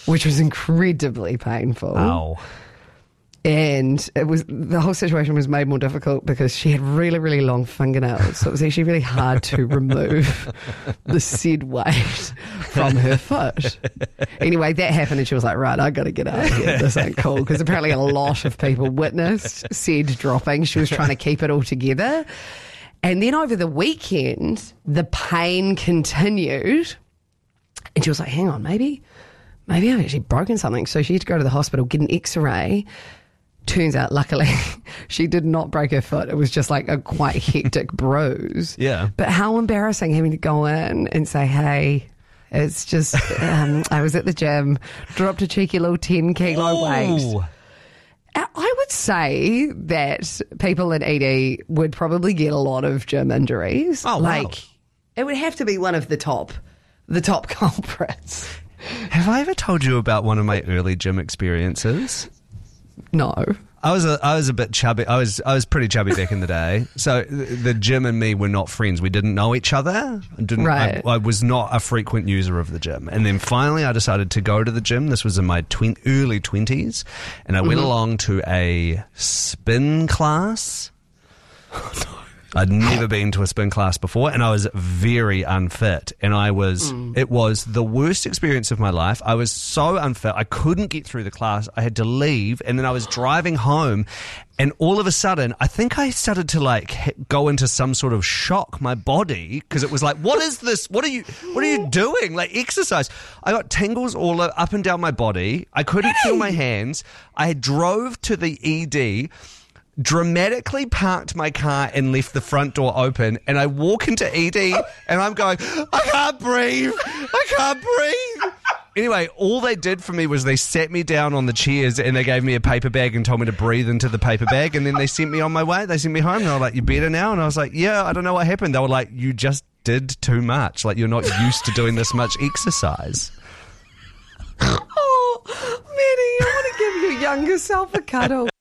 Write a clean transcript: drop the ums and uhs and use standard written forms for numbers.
which was incredibly painful. Ow. And the whole situation was made more difficult because she had really, really long fingernails. So it was actually really hard to remove the said weight from her foot. Anyway, that happened and she was like, right, I got to get out of here. This ain't cool. Because apparently a lot of people witnessed said dropping. She was trying to keep it all together. And then over the weekend, the pain continued. And she was like, hang on, maybe I've actually broken something. So she had to go to the hospital, get an x-ray. Turns out, luckily, she did not break her foot. It was just like a quite hectic bruise. Yeah. But how embarrassing having to go in and say, hey, it's just, I was at the gym, dropped a cheeky little 10 kilo weight. I would say that people in ED would probably get a lot of gym injuries. Oh, wow. It would have to be one of the top culprits. Have I ever told you about one of my early gym experiences? No. I was a bit chubby. I was pretty chubby back in the day. So the gym and me were not friends. We didn't know each other. Right. I was not a frequent user of the gym. And then finally I decided to go to the gym. This was in my early 20s. And I went along to a spin class. Oh, no. I'd never been to a spin class before, and I was very unfit. And it was the worst experience of my life. I was so unfit. I couldn't get through the class. I had to leave, and then I was driving home, and all of a sudden, I think I started to go into some sort of shock, my body, because it was like, what is this? What are you doing? Like exercise. I got tingles all up and down my body. I couldn't feel my hands. I drove to the ED, dramatically parked my car and left the front door open, and I walk into ED and I'm going, I can't breathe. Anyway, all they did for me was they sat me down on the chairs and they gave me a paper bag and told me to breathe into the paper bag, and then they sent me on my way. They sent me home and they were like, you better now? And I was like, yeah, I don't know what happened. They were like, you just did too much. Like, you're not used to doing this much exercise. Oh, Manny, I want to give your younger self a cuddle.